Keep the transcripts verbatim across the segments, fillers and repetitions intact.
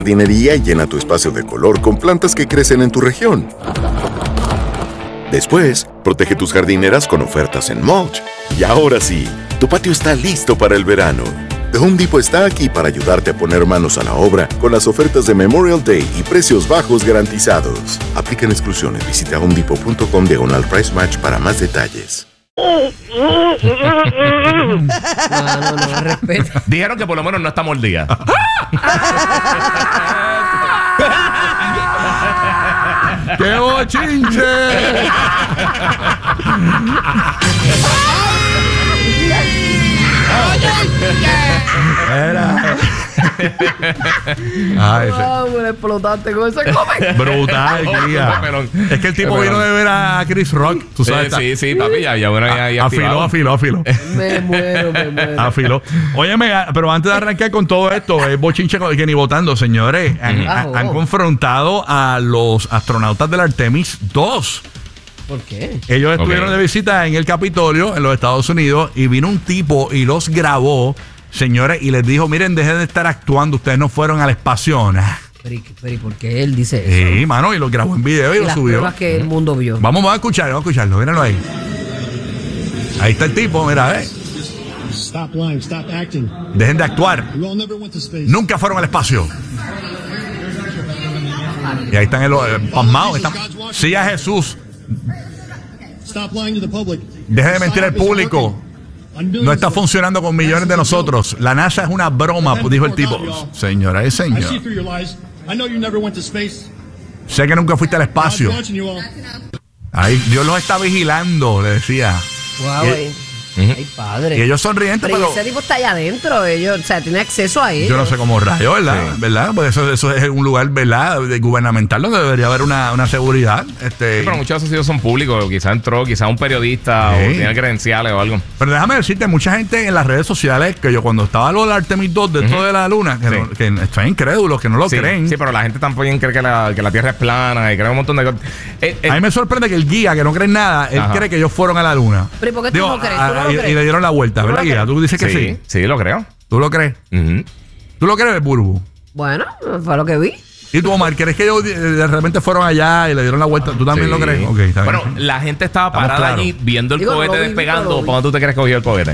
jardinería y llena tu espacio de color con plantas que crecen en tu región. Después, protege tus jardineras con ofertas en mulch. Y ahora sí, tu patio está listo para el verano. The Home Depot está aquí para ayudarte a poner manos a la obra con las ofertas de Memorial Day y precios bajos garantizados. Aplican exclusiones. Visita homedepot.com diagonal price match para más detalles. No, no, no, respeta. Dijeron que por lo menos no está mordida. ¡Qué bochinche! Era. Ay, ese- Ah, me explotaste con ese come. brutal, guía. Es que el tipo vino de ver a Chris Rock, tú sabes. Sí, sí, sí, papi, ya, ya bueno, ya, ya Afiló, afiló, afiló. Me muero, me muero. Afiló. Óyeme, pero antes de arrancar con todo esto, es bochinche que ni votando, señores. Han, han- han confrontado a los astronautas del Artemis dos. ¿Por qué? Ellos estuvieron Ok. de visita en el Capitolio, en los Estados Unidos, y vino un tipo y los grabó, señores, y les dijo, miren, dejen de estar actuando, ustedes no fueron al espacio. Nah. Pero, ¿y- pero ¿y por qué él dice eso? Sí, mano, y lo grabó en video y, Y lo las subió. pruebas que el mundo vio. Vamos, vamos a escucharlo, vamos a escucharlo, mírenlo ahí. Ahí está el tipo, mira, eh. Stop lying, stop acting. Dejen de actuar. You all never went to space. Nunca fueron al espacio. Y ahí están el, eh, pasmados. Están, sí a Jesús. Stop lying to the public. Deje de mentir al Stop, it's público. working. On millions No está of- funcionando con millones de nosotros. La NASA es una broma, pues, dijo el tipo. Señora y I see señor. through your lies. I know you never went to space. Sé que nunca fuiste al God's espacio. watching you all. Ahí Dios los está vigilando, le decía. Wow, Y- eh. Ay, padre. Y ellos sonrientes, pero, pero ese tipo está allá adentro. Ellos, o sea, tiene acceso a ellos. yo no sé cómo rayo, ¿verdad? ¿Verdad? Pues eso, eso es un lugar, ¿verdad? De gubernamental donde debería haber una, una seguridad. Este, Sí, pero muchos de esos sitios son públicos. Quizás entró, quizás un periodista Sí. o tiene credenciales o algo. Pero déjame decirte, mucha gente en las redes sociales, que yo cuando estaba lo del Artemis dos de esto de la luna, que, Sí. no- que están incrédulos, que no lo Sí, creen. sí, pero la gente también cree que la, que la Tierra es plana y cree un montón de cosas. Eh, eh, A mí me sorprende que el guía, que no cree en nada, él Ajá. cree que ellos fueron a la luna. Pero ¿y por qué tú no crees? ¿Tú no lo y, crees? y le dieron la vuelta, ¿Tú no ¿verdad, lo guía? crees? Tú dices que sí. sí, sí, lo creo. ¿Tú lo crees? Ujú. ¿Tú lo crees, Burbu? Bueno, fue lo que vi. ¿Y tú, Omar, crees que ellos de, de repente fueron allá y le dieron la vuelta? ¿Tú también Sí. lo crees? Ok, está bien. Bueno, la gente estaba Estamos parada claros. allí viendo el Digo, no cohete lo vi, despegando. pero lo vi. ¿Cuándo tú te crees que cogió el cohete?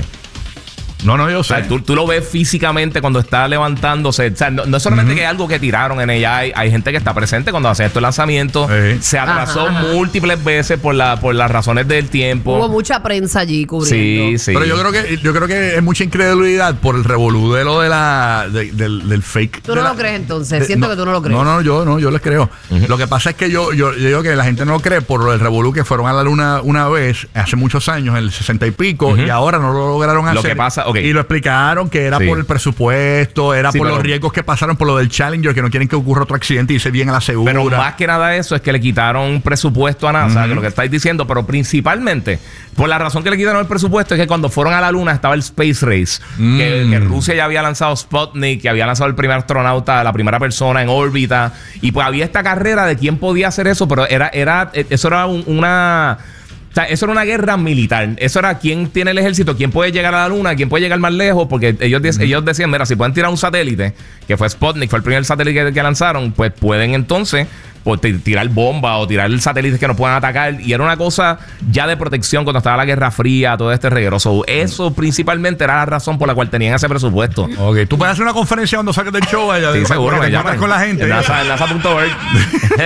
No, no, yo O sé. sea, tú, tú lo ves físicamente cuando está levantándose. O sea, no, no es solamente que hay algo que tiraron en ella. Hay, hay gente que está presente cuando hace estos lanzamientos. Sí. Se atrasó Ajá, ajá. múltiples veces por, la, por las razones del tiempo. Hubo mucha prensa allí cubriendo. Sí, sí. Pero yo creo que yo creo que es mucha incredulidad por el revolú de lo de la de- del, del fake. Tú de no la- lo crees entonces. de- Siento que tú no lo crees. No, no, yo no, yo les creo. Lo que pasa es que yo, yo, yo digo que la gente no lo cree por lo del revolú que fueron a la luna una vez hace muchos años, en el sesenta y pico, y ahora no lo lograron Lo hacer. que pasa- ok. Y lo explicaron que era Sí. por el presupuesto, era Sí, por pero- los riesgos que pasaron por lo del Challenger, que no quieren que ocurra otro accidente y se bien a la segura. Pero más que nada eso es que le quitaron presupuesto a NASA, que es lo que estáis diciendo, pero principalmente por la razón que le quitaron el presupuesto es que cuando fueron a la Luna estaba el Space Race, que, que Rusia ya había lanzado Sputnik, que había lanzado el primer astronauta, la primera persona en órbita, y pues había esta carrera de quién podía hacer eso, pero era, era, eso era un- una... O sea, eso era una guerra militar. Eso era quién tiene el ejército, quién puede llegar a la luna, quién puede llegar más lejos, porque ellos, de- ellos decían, mira, si pueden tirar un satélite, que fue Sputnik, fue el primer satélite que, que lanzaron, pues pueden entonces pues, ti- tirar bombas o tirar satélites que nos puedan atacar. Y era una cosa ya de protección cuando estaba la Guerra Fría, todo este reguero. So, eso principalmente era la razón por la cual tenían ese presupuesto. Ok, tú puedes hacer una conferencia cuando saques del show allá. Sí, seguro. Para que te me encuentres llaman. con la gente. NASA, NASA punto org.